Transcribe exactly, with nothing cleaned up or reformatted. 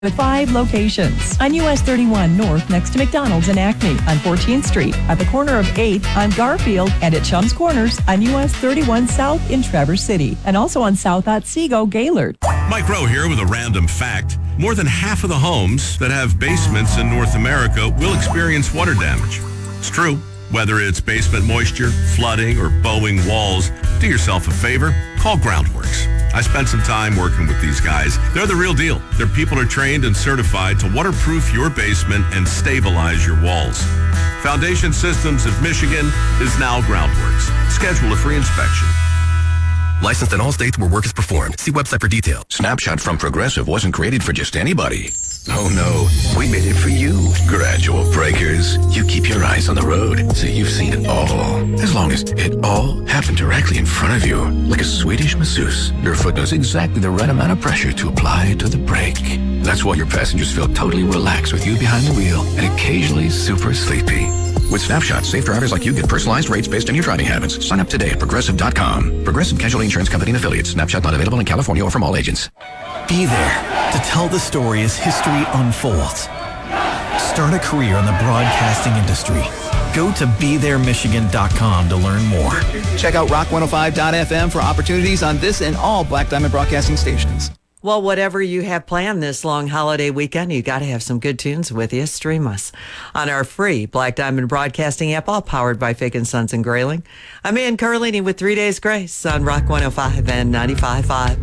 with five locations. On U S thirty-one North next to McDonald's and Acme, on fourteenth Street, at the corner of eighth on Garfield, and at Chum's Corners on U S thirty-one South in Traverse City, and also on South Otsego, Gaylord. Mike Rowe here with a random fact. More than half of the homes that have basements in North America will experience water damage. It's true. Whether it's basement moisture, flooding, or bowing walls, do yourself a favor, call Groundworks. I spent some time working with these guys. They're the real deal. Their people are trained and certified to waterproof your basement and stabilize your walls. Foundation Systems of Michigan is now Groundworks. Schedule a free inspection. Licensed in all states where work is performed. See website for details. Snapshot from Progressive wasn't created for just anybody. Oh no, we made it for you. Gradual breakers. You keep your eyes on the road, so you've seen it all. As long as it all happened directly in front of you, like a Swedish masseuse, your foot knows exactly the right amount of pressure to apply to the brake. That's why your passengers feel totally relaxed with you behind the wheel and occasionally super sleepy. With Snapshot, safe drivers like you get personalized rates based on your driving habits. Sign up today at Progressive dot com. Progressive Casualty Insurance Company and Affiliates. Snapshot not available in California or from all agents. Be there to tell the story as history unfolds. Start a career in the broadcasting industry. Go to be there michigan dot com to learn more. Check out rock one oh five dot f m for opportunities on this and all Black Diamond Broadcasting stations. Well, whatever you have planned this long holiday weekend, you got to have some good tunes with you. Stream us on our free Black Diamond Broadcasting app, all powered by Fake and Sons and Grayling. I'm Ann Carlini with Three Days Grace on Rock one oh five and ninety-five point five.